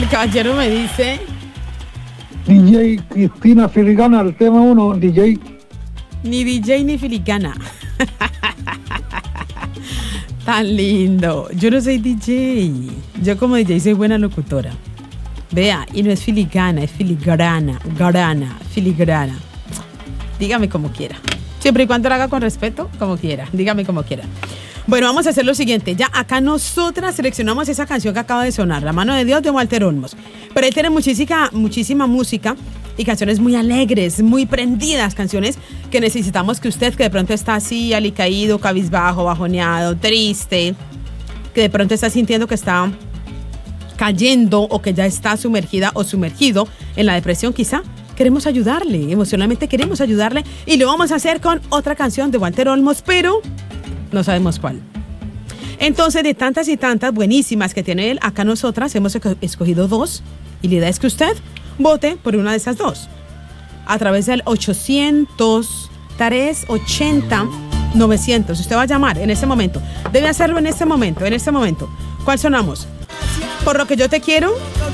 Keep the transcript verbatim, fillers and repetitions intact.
El caballero me dice... D J Cristina Filigana, el tema uno, D J. Ni D J ni Filigana. Tan lindo. Yo no soy D J. Yo como D J soy buena locutora. Vea, y no es filigana, es filigrana, garana, filigrana. Dígame como quiera. Siempre y cuando lo haga con respeto, como quiera. Dígame como quiera. Bueno, vamos a hacer lo siguiente. Ya acá nosotras seleccionamos esa canción que acaba de sonar, La mano de Dios de Walter Olmos. Pero él tiene muchísima, muchísima música y canciones muy alegres, muy prendidas, canciones que necesitamos que usted, que de pronto está así, alicaído, cabizbajo, bajoneado, triste, que de pronto está sintiendo que está cayendo o que ya está sumergida o sumergido en la depresión quizá, queremos ayudarle, emocionalmente queremos ayudarle y lo vamos a hacer con otra canción de Walter Olmos, pero no sabemos cuál. Entonces, de tantas y tantas buenísimas que tiene él, acá nosotras hemos escogido dos y la idea es que usted vote por una de esas dos a través del ochocientos, tres ochenta, novecientos. Usted va a llamar en ese momento, debe hacerlo en ese momento, en ese momento. ¿Cuál sonamos? Por lo que yo te quiero,